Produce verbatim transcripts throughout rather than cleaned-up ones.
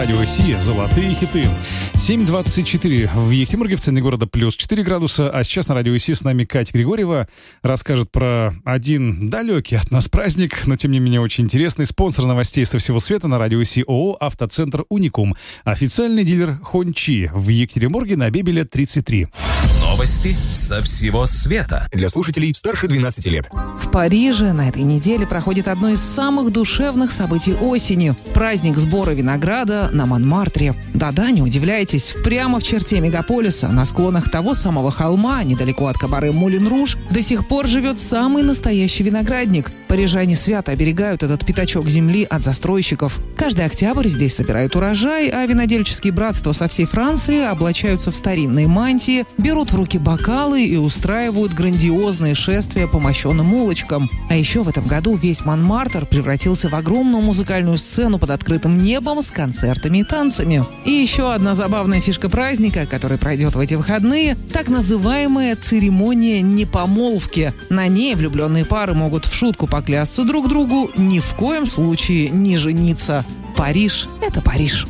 Радио Си, золотые хиты. семь двадцать четыре в Екатеринбурге, в центре города плюс четыре градуса. А сейчас на Радио Си с нами Катя Григорьева расскажет про один далекий от нас праздник, но тем не менее очень интересный. Спонсор новостей со всего света на Радио Си ООО «Автоцентр Уникум». Официальный дилер Хончи в Екатеринбурге на Бебеля тридцать три. Новости со всего света для слушателей старше двенадцати лет. В Париже на этой неделе проходит одно из самых душевных событий осени – праздник сбора винограда на Монмартре. Да-да, не удивляйтесь, прямо в черте мегаполиса, на склонах того самого холма, недалеко от кабаре Мулен-Руж, до сих пор живет самый настоящий виноградник. Парижане свято оберегают этот пятачок земли от застройщиков. Каждый октябрь здесь собирают урожай, а винодельческие братства со всей Франции облачаются в старинные мантии, берут в руки бокалы и устраивают грандиозные шествия по мощеным улочкам. А еще в этом году весь Монмартр превратился в огромную музыкальную сцену под открытым небом с концертами и танцами. И еще одна забавная фишка праздника, который пройдет в эти выходные – так называемая церемония непомолвки. На ней влюбленные пары могут в шутку поклясться друг другу ни в коем случае не жениться. Париж – это Париж.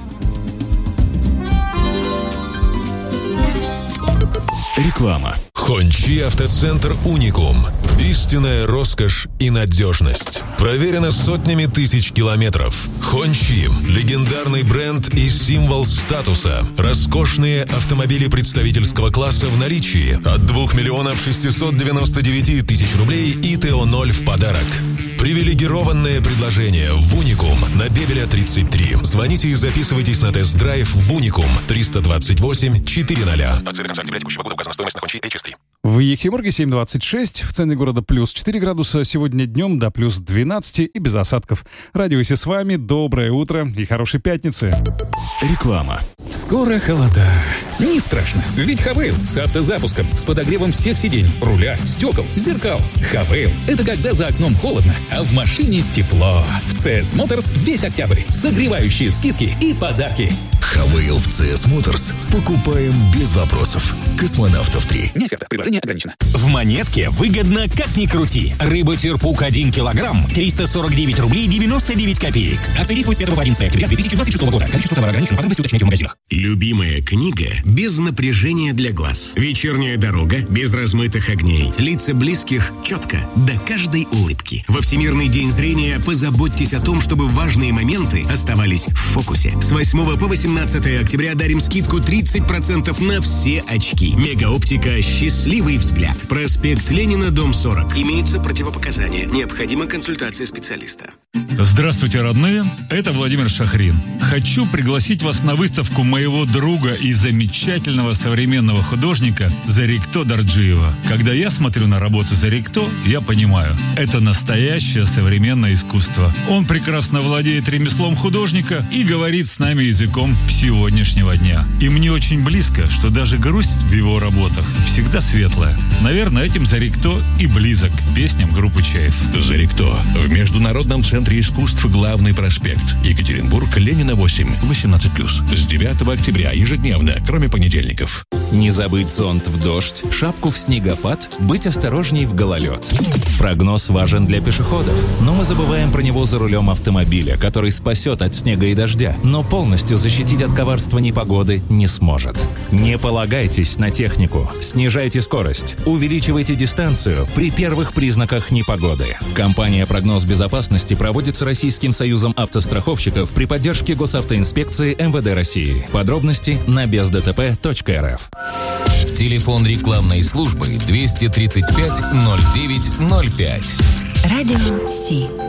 Реклама. Хончи Автоцентр Уникум. Истинная роскошь и надежность. Проверено сотнями тысяч километров. Хончи – легендарный бренд и символ статуса. Роскошные автомобили представительского класса в наличии. От двух миллионов шестисот девяноста девяти тысяч рублей и ТО ноль в подарок. Привилегированное предложение в Уникум на Бебеля тридцать три. Звоните и записывайтесь на тест-драйв в Уникум триста двадцать восемь четыреста. Акции до конца октября текущего года. Указана стоимость на Хончи эйч эс три. В Екатеринбурге семь двадцать шесть, в центре города плюс четыре градуса, сегодня днем до плюс двенадцать и без осадков. Радио Си с вами, доброе утро и хорошей пятницы. Реклама. Скоро холода. Не страшно, ведь Хавейл с автозапуском, с подогревом всех сидений, руля, стекол, зеркал. Хавейл – это когда за окном холодно, а в машине тепло. В си эс Motors весь октябрь согревающие скидки и подарки. Хавейл в си эс Motors покупаем без вопросов. Космонавтов три. Не оферта, предложение ограничено. В Монетке выгодно как ни крути. Рыба терпук один килограмм, триста сорок девять рублей девяносто девять копеек. Акция действует с пятого по одиннадцатое октября две тысячи двадцать шестого года. Количество товара ограничено, подробности уточняйте в магазинах. Любимая книга без напряжения для глаз. Вечерняя дорога без размытых огней. Лица близких четко, до каждой улыбки. Во Всемирный день зрения позаботьтесь о том, чтобы важные моменты оставались в фокусе. С восьмого по восемнадцатое октября дарим скидку тридцать процентов на все очки. Мегаоптика «Счастливый взгляд». Проспект Ленина, дом сорок. Имеются противопоказания. Необходима консультация специалиста. Здравствуйте, родные! Это Владимир Шахрин. Хочу пригласить вас на выставку моего друга и замечательного современного художника Зарикто Дарджиева. Когда я смотрю на работу Зарикто, я понимаю, это настоящее современное искусство. Он прекрасно владеет ремеслом художника и говорит с нами языком сегодняшнего дня. И мне очень близко, что даже грусть в его работах всегда светлая. Наверное, этим Зарикто и близок к песням группы Чайф. Зарикто. В Международном центре искусств Главный проспект. Екатеринбург, Ленина восемь, восемнадцать плюс. С девятого октября ежедневно, кроме понедельников. Не забыть зонт в дождь, шапку в снегопад, быть осторожней в гололед. Прогноз важен для пешеходов, но мы забываем про него за рулем автомобиля, который спасет от снега и дождя, но полностью защитить от коварства непогоды не сможет. Не полагайтесь на технику, снижайте скорость, увеличивайте дистанцию при первых признаках непогоды. Компания «Прогноз безопасности» проводится Российским союзом автостраховщиков при поддержке Госавтоинспекции эм вэ дэ России. Подробности на бездтп точка эр эф. Телефон рекламной службы двести тридцать пять ноль девять ноль пять. Радио Си.